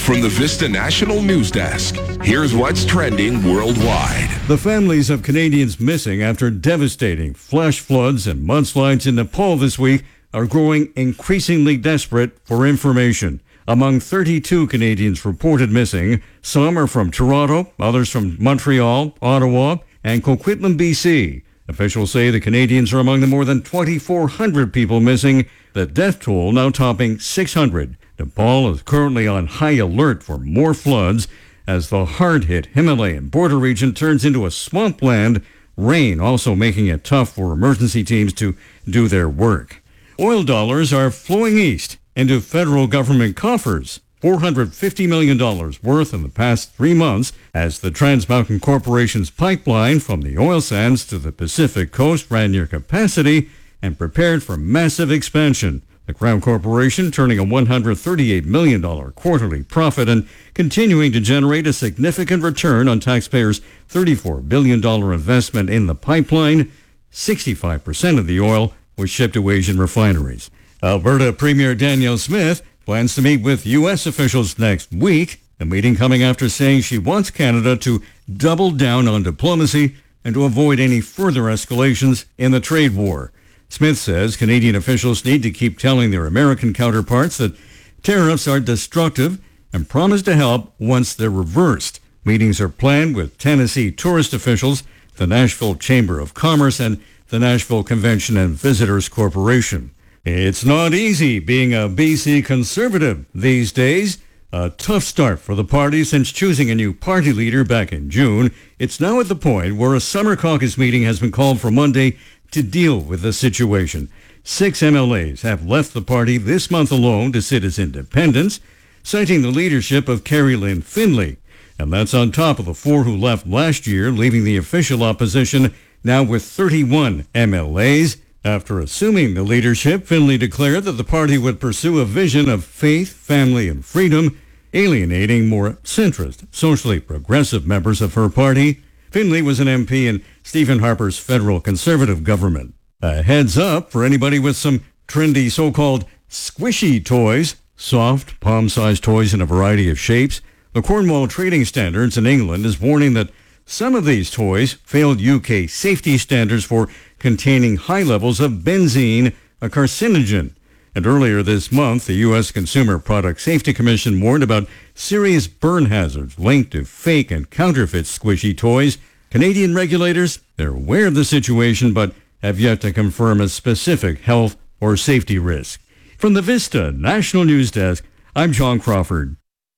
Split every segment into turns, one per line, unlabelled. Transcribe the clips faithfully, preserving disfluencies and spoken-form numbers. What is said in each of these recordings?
From the Vista National News Desk, here's what's trending worldwide.
The families of Canadians missing after devastating flash floods and mudslides in Nepal this week are growing increasingly desperate for information. Among thirty-two Canadians reported missing, some are from Toronto, others from Montreal, Ottawa, and Coquitlam, B C. Officials say the Canadians are among the more than twenty-four hundred people missing, the death toll now topping six hundred. Nepal is currently on high alert for more floods as the hard-hit Himalayan border region turns into a swampland, rain also making it tough for emergency teams to do their work. Oil dollars are flowing east into federal government coffers, four hundred fifty million dollars worth in the past three months as the Trans Mountain Corporation's pipeline from the oil sands to the Pacific coast ran near capacity and prepared for massive expansion. The Crown Corporation turning a one hundred thirty-eight million dollars quarterly profit and continuing to generate a significant return on taxpayers' thirty-four billion dollars investment in the pipeline. sixty-five percent of the oil was shipped to Asian refineries. Alberta Premier Danielle Smith plans to meet with U S officials next week, the meeting coming after saying she wants Canada to double down on diplomacy and to avoid any further escalations in the trade war. Smith says Canadian officials need to keep telling their American counterparts that tariffs are destructive and promise to help once they're reversed. Meetings are planned with Tennessee tourist officials, the Nashville Chamber of Commerce, and the Nashville Convention and Visitors Corporation. It's not easy being a B C Conservative these days. A tough start for the party since choosing a new party leader back in June. It's now at the point where a summer caucus meeting has been called for Monday to deal with the situation. Six M L As have left the party this month alone to sit as independents, citing the leadership of Carrie Lynn Finley. And that's on top of the four who left last year, leaving the official opposition now with thirty-one M L As. After assuming the leadership, Finley declared that the party would pursue a vision of faith, family, and freedom, alienating more centrist, socially progressive members of her party. Finley was an M P in Stephen Harper's federal conservative government. A heads up for anybody with some trendy so-called squishy toys, soft, palm-sized toys in a variety of shapes. The Cornwall Trading Standards in England is warning that some of these toys failed U K safety standards for containing high levels of benzene, a carcinogen. And earlier this month, the U S Consumer Product Safety Commission warned about serious burn hazards linked to fake and counterfeit squishy toys. Canadian regulators, they're aware of the situation, but have yet to confirm a specific health or safety risk. From the Vista National News Desk, I'm John Crawford.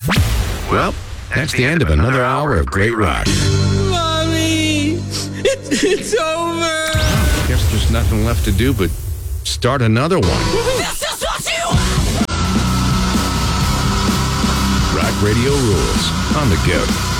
Well, that's the end of another hour of great rock.
Mommy, it's, it's over.
I guess there's nothing left to do but start another one.
This is what you want.
Rock Radio rules. On the go.